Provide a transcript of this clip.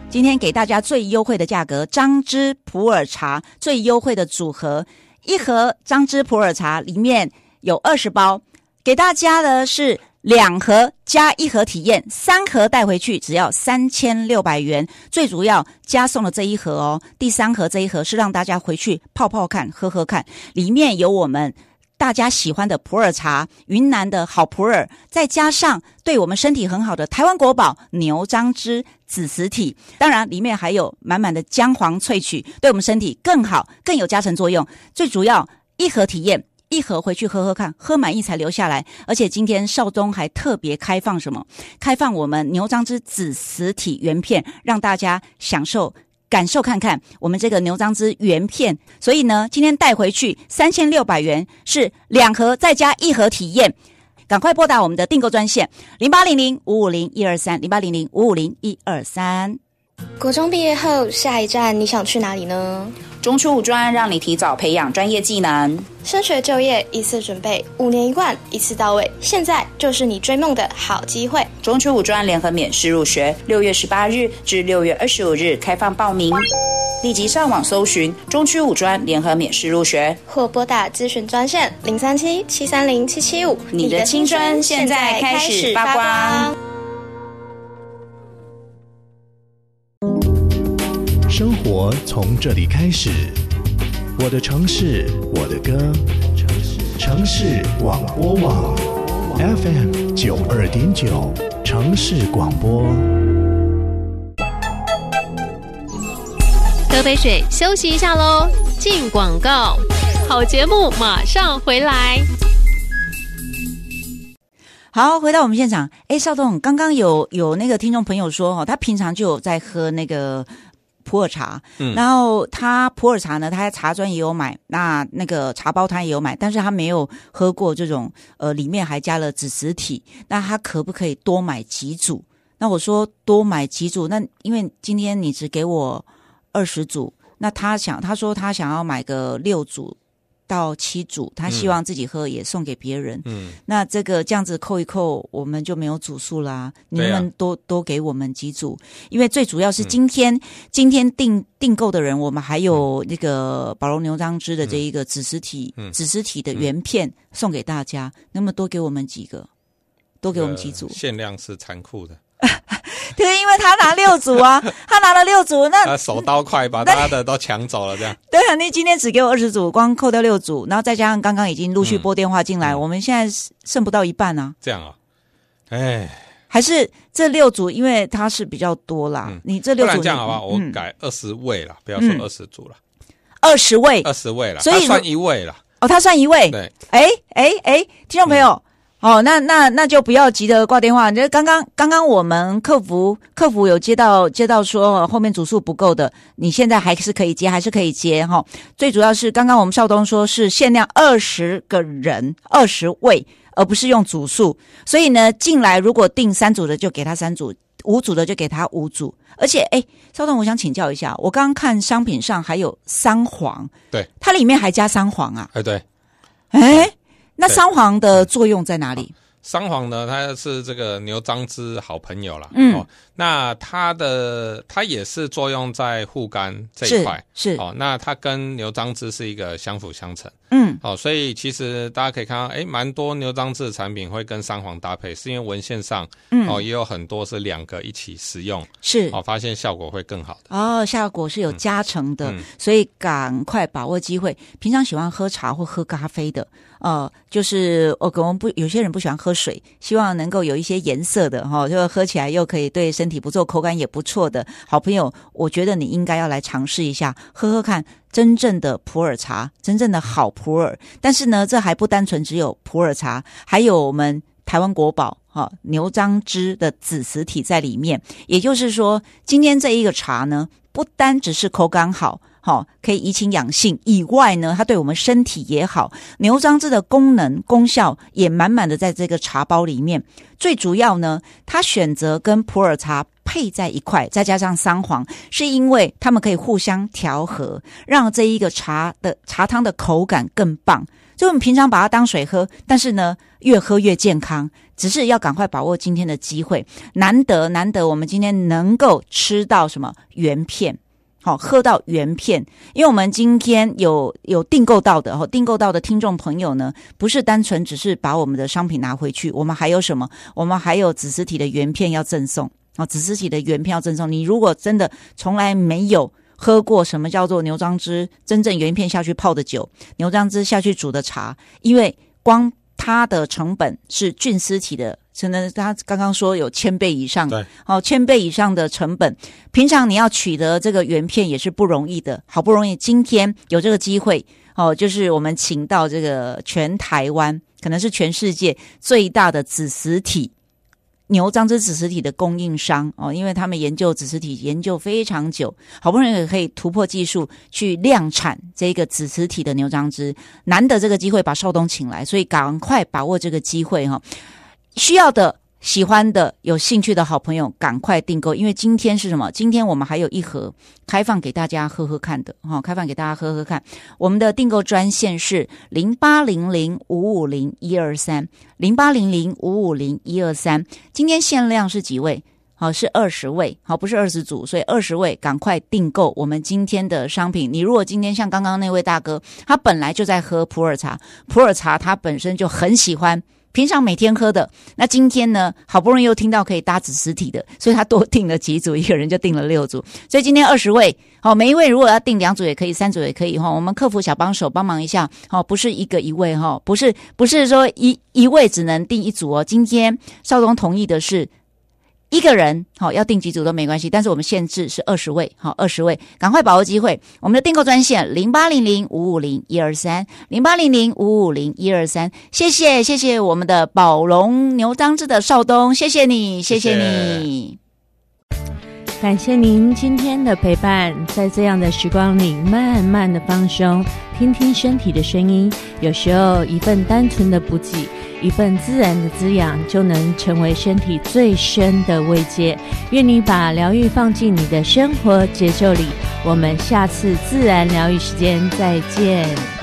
今天给大家最优惠的价格，张之普洱茶最优惠的组合，一盒张之普洱茶里面有20包，给大家的是2盒加1盒体验，3盒带回去只要3600元。最主要加送的这一盒哦，第3盒这一盒是让大家回去泡泡看、喝喝看，里面有我们大家喜欢的普洱茶，云南的好普洱，再加上对我们身体很好的台湾国宝牛樟芝紫实体，当然里面还有满满的姜黄萃取，对我们身体更好，更有加成作用。最主要1盒体验，1盒回去喝喝看，喝满意才留下来。而且今天少东还特别开放什么？开放我们牛樟芝紫实体原片，让大家感受看看我们这个牛樟芝原片。所以呢，今天带回去3600元，是2盒再加1盒体验。赶快拨打我们的订购专线0800-550-123，0800-550-123。 国中毕业后，下一站你想去哪里呢？ 中初五专让你提早培养专业技能， 升学就业一次准备，5年1贯，一次到位，现在就是你追梦的好机会。 中初五专联合免试入学，6月18日至6月25日开放报名，立即上网搜寻中区五专联合免试入学， 或拨打咨询专线037-730-775。 你的青春现在开始发光。 生活从这里开始，我的城市，我的歌，城市广播网 FM92.9，城市广播。 喝杯水，休息一下咯，进广告，好节目马上回来。 好，回到我们现场。少栋，刚刚有那个听众朋友说，他平常就有在喝那个普洱茶，然后他普洱茶呢，他在茶专也有买，那个茶包他也有买，但是他没有喝过这种里面还加了紫实体，那他可不可以多买几组？那我说多买几组，那因为今天你只给我20组，那他说他想要买个6组到7组，他希望自己喝也送给别人。那这样子扣一扣，我们就没有组数啦。你们多给我们几组，因为最主要是今天订购的人，我们还有那个宝龙牛樟芝的这一个紫实体的原片送给大家，那么多给我们几个，多给我们几组。 限量是残酷的。 对，因为他拿6组啊，他拿了6组，那他手刀快把大家的都抢走了，这样。对啊，你今天只给我20组，光扣掉6组，然后再加上刚刚已经陆续拨电话进来，我们现在剩不到一半啊。 这样啊， 还是这6组，因为它是比较多啦。你这6组，不然这样好不好？我改20位了，不要说20组了 ，20位 ，20位了， 所以他算1位了。 哦，他算1位。 对， 听众朋友。那就不要急着挂电话。刚刚我们客服有接到说后面组数不够的，你现在还是可以接哈。最主要是刚刚我们少东说是限量20个人20位，而不是用组数，所以呢进来如果订3组的就给他3组，5组的就给他5组。而且少东，我想请教一下，我刚刚看商品上还有桑黄， 对，它里面还加桑黄啊？ 对， 那桑黄的作用在哪里？ 桑黄呢，它是这个牛樟芝好朋友啦。那它也是作用在护肝这一块。是那它跟牛樟芝是一个相辅相成。所以其实大家可以看到，蛮多牛樟芝的产品会跟桑黄搭配，是因为文献上也有很多是2个一起使用，是发现效果会更好的。 效果是有加成的，所以赶快把握机会。平常喜欢喝茶或喝咖啡的，就是有些人不喜欢喝水，希望能够有一些颜色的就喝起来又可以对身体不错，口感也不错的好朋友，我觉得你应该要来尝试一下，喝喝看真正的普洱茶，真正的好普洱。但是呢，这还不单纯只有普洱茶，还有我们台湾国宝牛樟芝的紫实体在里面。也就是说，今天这一个茶呢，不单只是口感好，可以怡情养性以外呢，它对我们身体也好。牛樟芝的功效也满满的在这个茶包里面。最主要呢，它选择跟普洱茶配在一块，再加上桑黄，是因为它们可以互相调和，让这一个茶汤的口感更棒。就我们平常把它当水喝，但是呢，越喝越健康。 只是要赶快把握今天的机会，难得我们今天能够吃到什么原片，好，喝到原片。因为我们今天有订购到的听众朋友呢，不是单纯只是把我们的商品拿回去，我们还有什么？我们还有子实体的原片要赠送，子实体的原片要赠送。你如果真的从来没有喝过什么叫做牛樟芝真正原片下去泡的酒，牛樟芝下去煮的茶，因为光它的成本是菌丝体的，真的他刚刚说有1000倍以上， 对 ，1000倍以上的成本，平常你要取得这个原片也是不容易的，好不容易今天有这个机会，就是我们请到这个全台湾可能是全世界最大的子实体牛樟芝子实体的供应商，因为他们研究子实体研究非常久，好不容易也可以突破技术去量产这个子实体的牛樟芝，难得这个机会把少东请来，所以赶快把握这个机会哈，需要的喜欢的有兴趣的好朋友赶快订购，因为今天是什么？今天我们还有一盒开放给大家喝喝看的，开放给大家喝喝看。我们的订购专线是0800550123 0800550123，今天限量是几位？是20位，不是20组，所以20位赶快订购我们今天的商品。你如果今天像刚刚那位大哥，他本来就在喝普洱茶，普洱茶他本身就很喜欢，平常每天喝的，那今天呢好不容易又听到可以搭子实体的，所以他多订了几组，一个人就订了6组，所以今天20位，每一位如果要订2组也可以，3组也可以，我们客服小帮手帮忙一下，不是一位，不是说一位只能订1组哦，今天少东同意的是一个人要订几组都没关系，但是我们限制是20位，20位，赶快把握机会。我们的订购专线0800550123 0800550123，谢谢我们的宝龙牛樟芝的少东，谢谢你。 感谢您今天的陪伴，在这样的时光里慢慢的放松，听听身体的声音，有时候一份单纯的补给，一份自然的滋养，就能成为身体最深的慰藉。愿你把疗愈放进你的生活节奏里，我们下次自然疗愈时间再见。